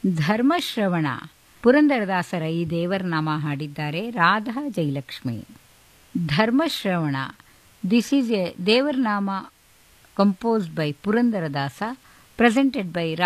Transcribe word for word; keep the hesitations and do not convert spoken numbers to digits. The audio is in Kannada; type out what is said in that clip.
ಧರ್ಮಶ್ರವಣ ಪುರಂದರದಾಸರ ಈ ದೇವರ ನಾಮ ಹಾಡಿದ್ದಾರೆ Radha Jayalakshmi. ಧರ್ಮಶ್ರವಣ this is A ದೇವರ ನಾಮ composed by Purandaradasa, presented by